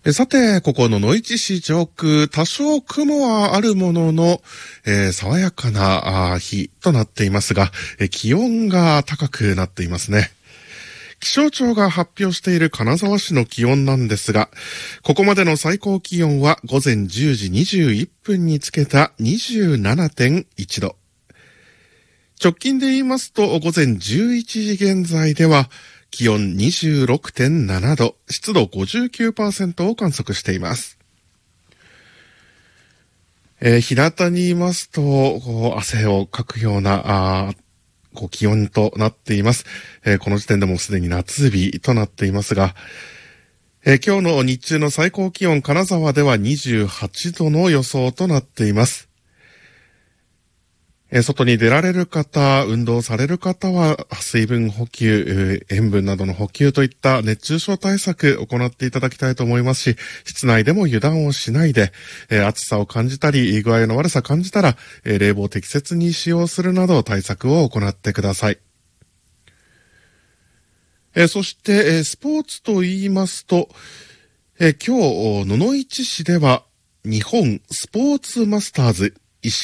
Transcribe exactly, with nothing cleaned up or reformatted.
えさて、ここの野市市上空、多少雲はあるものの、えー爽やかなあー日となっていますが、えー気温が高くなっていますね。気象庁が発表している金沢市の気温なんですが、ここまでの最高気温は午前じゅうじにじゅういっぷんにつけた にじゅうななてんいち 度。直近で言いますと、午前じゅういちじ現在では、気温 にじゅうろくてんなな 度、湿度 ごじゅうきゅうパーセント を観測しています。えー日向にいますと、こう汗をかくような、あーこう気温となっています。えーこの時点でもうすでに夏日となっていますが、えー今日の日中の最高気温、金沢ではにじゅうはちどの予想となっています。えー外に出られる方、運動される方は、水分補給、えー塩分などの補給といった熱中症対策を行っていただきたいと思いますし、室内でも油断をしないで、えー暑さを感じたり、具合の悪さ感じたら、えー冷房を適切に使用するなど対策を行ってください。えーそして、えースポーツと言いますと、えー今日、野々市市では、日本スポーツマスターズ